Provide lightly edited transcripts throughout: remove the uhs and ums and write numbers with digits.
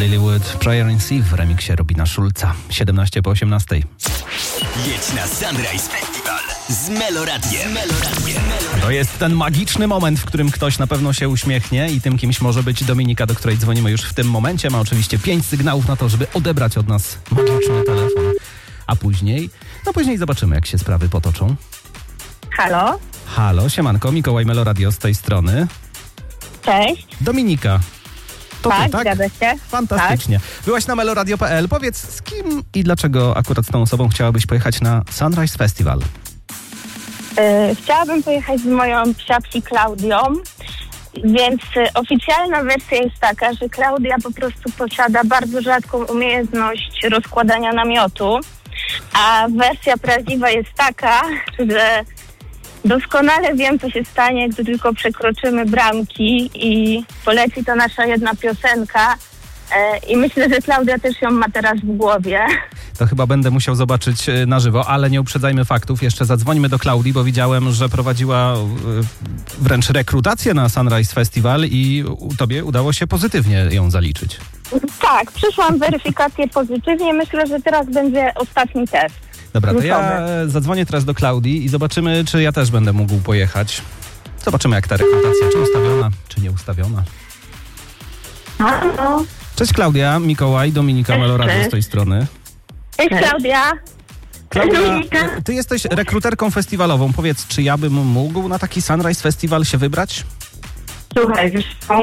Lilywood, Prayer in Sea w remiksie Robina Schulza. 17 po 18. Jedź na Sunrise Festival z Meloradiem. To jest ten magiczny moment, w którym ktoś na pewno się uśmiechnie i tym kimś może być Dominika, do której dzwonimy już w tym momencie. Ma oczywiście 5 sygnałów na to, żeby odebrać od nas magiczny telefon. A później zobaczymy, jak się sprawy potoczą. Halo? Halo, siemanko, Mikołaj Meloradio z tej strony. Cześć. Dominika. To Tak, ty, tak? zgadza się. Fantastycznie. Byłaś na meloradio.pl. Powiedz, z kim i dlaczego akurat z tą osobą chciałabyś pojechać na Sunrise Festival? Chciałabym pojechać z moją psi Klaudią, więc oficjalna wersja jest taka, że Klaudia po prostu posiada bardzo rzadką umiejętność rozkładania namiotu, a wersja prawdziwa jest taka, że doskonale wiem, co się stanie, gdy tylko przekroczymy bramki i poleci ta nasza jedna piosenka. I myślę, że Klaudia też ją ma teraz w głowie. To chyba będę musiał zobaczyć na żywo, ale nie uprzedzajmy faktów. Jeszcze zadzwońmy do Klaudii, bo widziałem, że prowadziła wręcz rekrutację na Sunrise Festival i tobie udało się pozytywnie ją zaliczyć. Tak, przyszłam weryfikację pozytywnie. Myślę, że teraz będzie ostatni test. Dobra, to ja zadzwonię teraz do Klaudii i zobaczymy, czy ja też będę mógł pojechać. Zobaczymy, jak ta rekrutacja, czy ustawiona, czy nie ustawiona. Halo. Cześć Klaudia, Mikołaj, Dominika Meloradio z tej strony. Cześć Klaudia. Klaudia, ty jesteś rekruterką festiwalową. Powiedz, czy ja bym mógł na taki Sunrise Festival się wybrać? Słuchaj, wiesz co?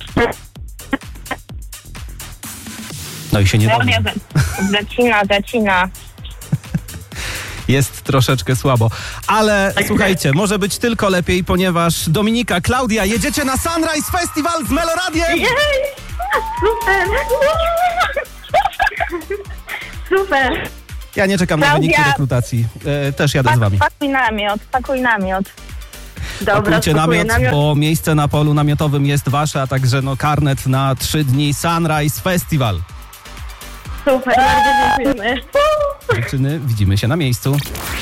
No i się nie da. Zacina. Jest troszeczkę słabo. Ale słuchajcie, może być tylko lepiej, ponieważ Dominika, Klaudia, jedziecie na Sunrise Festival z Meloradiem! Jej! Super! Ja nie czekam na wyniki rekrutacji. Też jadę z wami. Pakuj namiot. Dobra, Pakujcie namiot, bo miejsce na polu namiotowym jest wasze, a także karnet na 3 dni Sunrise Festival. Super, bardzo dziękujemy. Dziewczyny, widzimy się na miejscu.